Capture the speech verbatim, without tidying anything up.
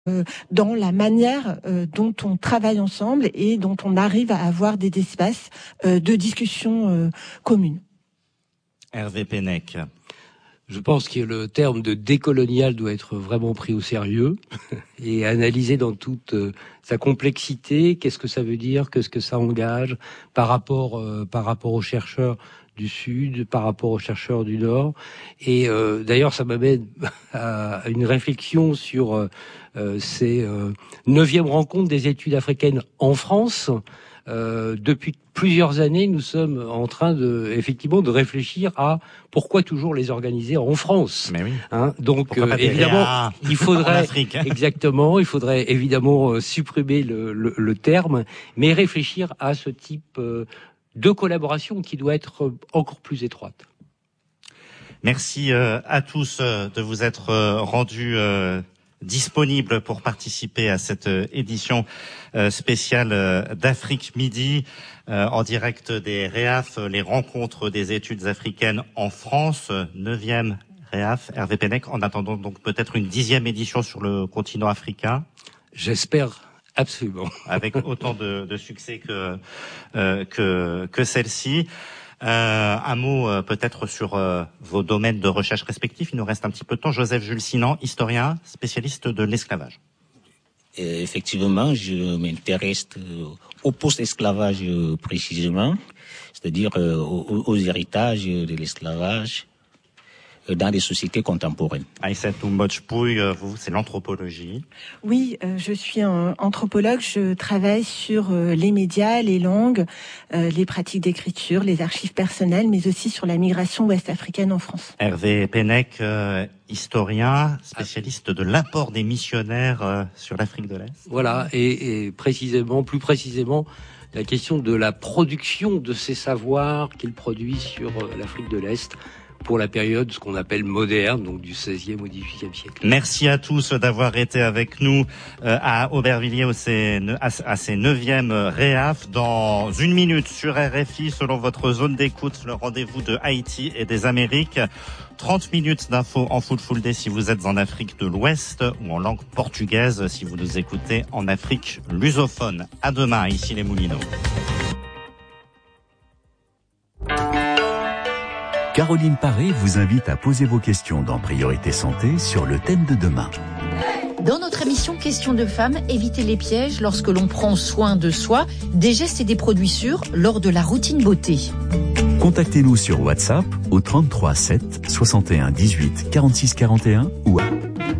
euh, dans la manière euh, dont on travaille ensemble et dont on arrive à avoir des espaces euh, de discussion euh, commune. Hervé Pennec. Je pense que le terme de décolonial doit être vraiment pris au sérieux et analysé dans toute euh, sa complexité. Qu'est-ce que ça veut dire? Qu'est-ce que ça engage par rapport, euh, par rapport aux chercheurs du Sud, par rapport aux chercheurs du Nord? Et euh, d'ailleurs, ça m'amène à une réflexion sur euh, euh, ces euh, neuvième rencontres des études africaines en France. Euh, depuis plusieurs années, nous sommes en train de, effectivement, de réfléchir à pourquoi toujours les organiser en France. Mais oui. Hein, donc, euh, évidemment, il faudrait exactement, il faudrait évidemment euh, supprimer le, le, le terme, mais réfléchir à ce type euh, de collaboration qui doit être encore plus étroite. Merci euh, à tous euh, de vous être euh, rendus euh, disponibles pour participer à cette euh, édition euh, spéciale euh, d'Afrique Midi, euh, en direct des REAF, les rencontres des études africaines en France, neuvième REAF, Hervé Pennec, en attendant donc peut-être une dixième édition sur le continent africain. J'espère. Absolument. Avec autant de, de succès que, euh, que, que celle-ci. Euh, un mot euh, peut-être sur euh, vos domaines de recherche respectifs. Il nous reste un petit peu de temps. Joseph Jules Sinan, historien, spécialiste de l'esclavage. Euh, effectivement, je m'intéresse au post-esclavage euh, précisément, c'est-à-dire euh, aux, aux héritages de l'esclavage dans les sociétés contemporaines. Aïssatou Mbodj-Pouy, vous, c'est l'anthropologie. Oui, euh, je suis un anthropologue. Je travaille sur euh, les médias, les langues, euh, les pratiques d'écriture, les archives personnelles, mais aussi sur la migration ouest-africaine en France. Hervé Pennec, euh, historien, spécialiste de l'apport des missionnaires euh, sur l'Afrique de l'Est. Voilà, et, et précisément, plus précisément, la question de la production de ces savoirs qu'il produit sur euh, l'Afrique de l'Est, pour la période, ce qu'on appelle moderne, donc du seizième au dix-huitième siècle. Merci à tous d'avoir été avec nous euh, à Aubervilliers, à ces, à ces neuvième REAF. Dans une minute sur R F I, selon votre zone d'écoute, le rendez-vous de Haïti et des Amériques. trente minutes d'infos en full full day si vous êtes en Afrique de l'Ouest ou en langue portugaise si vous nous écoutez en Afrique lusophone. À demain, ici les Moulineaux. Caroline Paré vous invite à poser vos questions dans Priorité Santé sur le thème de demain. Dans notre émission Questions de femmes, évitez les pièges lorsque l'on prend soin de soi, des gestes et des produits sûrs lors de la routine beauté. Contactez-nous sur WhatsApp au trente-trois sept soixante et un dix-huit quarante-six quarante et un ou à